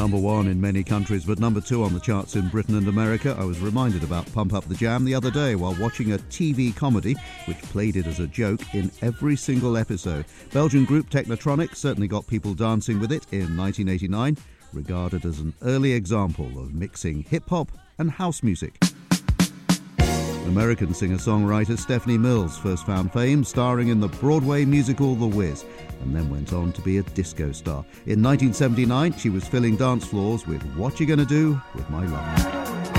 number one in many countries, but number two on the charts in Britain and America. I was reminded about Pump Up the Jam the other day while watching a TV comedy which played it as a joke in every single episode. Belgian group Technotronic certainly got people dancing with it in 1989, regarded as an early example of mixing hip-hop and house music. American singer-songwriter Stephanie Mills first found fame starring in the Broadway musical The Wiz, and then went on to be a disco star. In 1979, she was filling dance floors with What You Gonna Do With My Love.